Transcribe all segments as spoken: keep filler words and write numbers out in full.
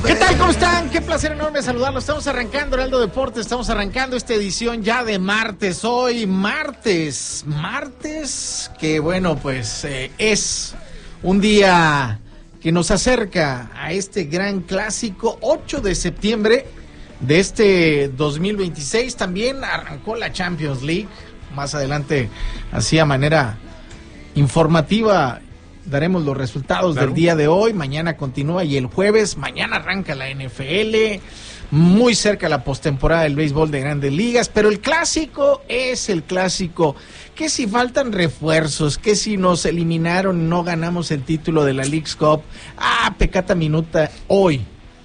¿Qué tal? ¿Cómo están? Qué placer enorme saludarlos. Estamos arrancando Heraldo Deportes, estamos arrancando esta edición ya de martes. Hoy martes, martes, que bueno, pues eh, es un día que nos acerca a este gran clásico, ocho de septiembre de este dos mil veintiséis. También arrancó la Champions League. Más adelante, así a manera informativa, daremos los resultados claro. del día de hoy. Mañana continúa y el jueves, mañana arranca la N F L, muy cerca la postemporada del béisbol de Grandes Ligas, pero el clásico es el clásico. Que si faltan refuerzos, que si nos eliminaron, no ganamos el título de la Leagues Cup, ah, pecata minuta hoy,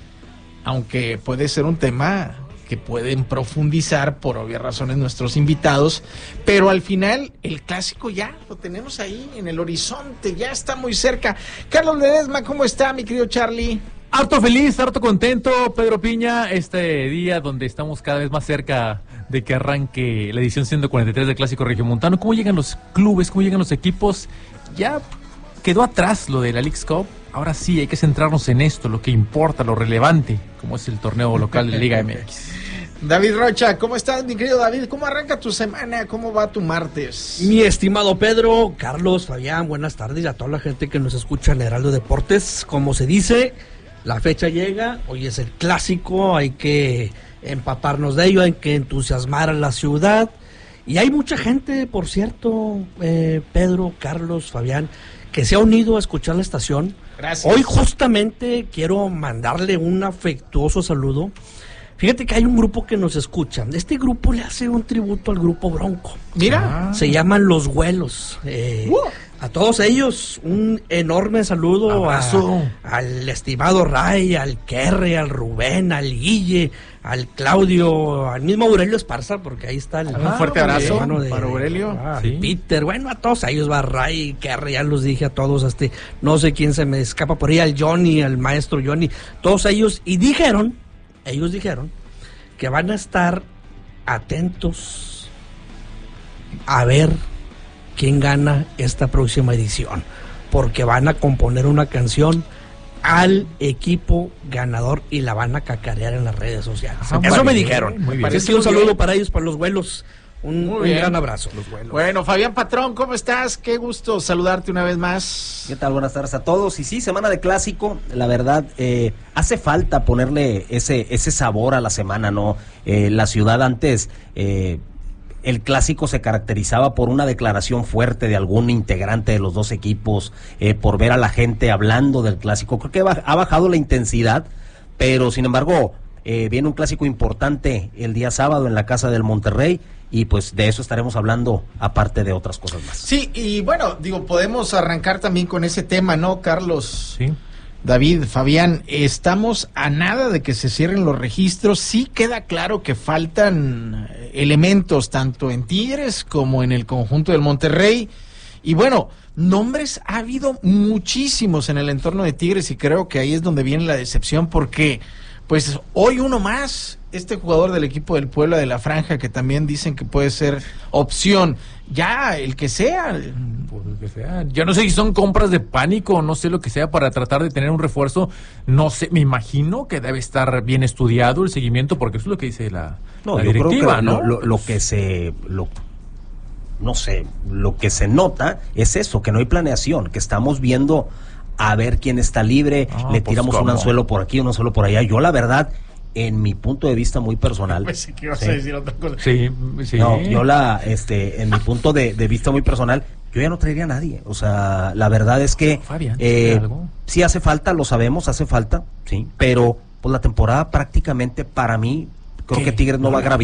aunque puede ser un tema que pueden profundizar por obvias razones nuestros invitados, pero al final el clásico ya lo tenemos ahí en el horizonte, ya está muy cerca. Carlos Ledesma, ¿cómo está, mi querido Charlie? Harto feliz, harto contento, Pedro Piña, este día donde estamos cada vez más cerca de que arranque la edición ciento cuarenta y tres del Clásico Regiomontano. ¿Cómo llegan los clubes? ¿Cómo llegan los equipos? Ya quedó atrás lo de la Leagues Cup. Ahora sí, hay que centrarnos en esto, lo que importa, lo relevante, como es el torneo local de Liga M X. David Rocha, ¿cómo estás, mi querido David? ¿Cómo arranca tu semana? ¿Cómo va tu martes? Mi estimado Pedro, Carlos, Fabián, buenas tardes y a toda la gente que nos escucha en Heraldo Deportes. Como se dice, la fecha llega, hoy es el clásico, hay que empaparnos de ello, hay que entusiasmar a la ciudad. Y hay mucha gente, por cierto, eh, Pedro, Carlos, Fabián, que se ha unido a escuchar la estación. Gracias. Hoy justamente quiero mandarle un afectuoso saludo. Fíjate que hay un grupo que nos escucha. Este grupo le hace un tributo al grupo Bronco. Mira. Ah. Se llaman Los Güelos. Eh, uh. A todos ellos, un enorme saludo a, al estimado Ray, al Kerry, al Rubén, al Guille, al Claudio, al mismo Aurelio Esparza, porque ahí está el... Un fuerte abrazo de, para Aurelio. Ah, ¿sí? Peter, bueno, a todos ellos va Ray, Kerry, ya los dije a todos, este, no sé quién se me escapa por ahí, al Johnny, al maestro Johnny, todos ellos, y dijeron... Ellos dijeron que van a estar atentos a ver quién gana esta próxima edición, porque van a componer una canción al equipo ganador y la van a cacarear en las redes sociales. Ah, Eso me bien, dijeron. Muy bien. Así que un saludo bien. Para ellos, para los Güelos. Un, un gran abrazo. Los Güelos. Bueno, Fabián Patrón, ¿cómo estás? Qué gusto saludarte una vez más. ¿Qué tal? Buenas tardes a todos. Y sí, semana de clásico, la verdad, eh, hace falta ponerle ese ese sabor a la semana, ¿no? Eh, la ciudad antes, eh, el clásico se caracterizaba por una declaración fuerte de algún integrante de los dos equipos, eh, por ver a la gente hablando del clásico. Creo que ha, ha bajado la intensidad, pero sin embargo, eh, viene un clásico importante el día sábado en la casa del Monterrey. Y pues de eso estaremos hablando, aparte de otras cosas más. Sí, y bueno, digo, podemos arrancar también con ese tema, ¿no, Carlos? Sí. David, Fabián, estamos a nada de que se cierren los registros. Sí queda claro que faltan elementos tanto en Tigres como en el conjunto del Monterrey. Y bueno, nombres ha habido muchísimos en el entorno de Tigres y creo que ahí es donde viene la decepción porque... Pues hoy uno más, este jugador del equipo del Puebla de la Franja, que también dicen que puede ser opción, ya el que sea. Pues el que sea. Yo no sé si son compras de pánico, no sé lo que sea para tratar de tener un refuerzo, no sé, me imagino que debe estar bien estudiado el seguimiento, porque eso es lo que dice la, no, la yo directiva, creo que ¿no? Lo, lo, lo que se... Lo... no sé, lo que se nota es eso, que no hay planeación, que estamos viendo a ver quién está libre, ah, le tiramos pues un anzuelo por aquí, un anzuelo por allá. Yo la verdad, en mi punto de vista muy personal, pues sí que ibas sí. a decir otra cosa. Sí, sí. No, yo la, este, en mi punto de, de vista muy personal, yo ya no traería a nadie. O sea, la verdad es que Fabián, eh, algo? sí hace falta, lo sabemos, hace falta, sí, pero pues la temporada prácticamente para mí, creo ¿Qué? que Tigres no va a gravitar.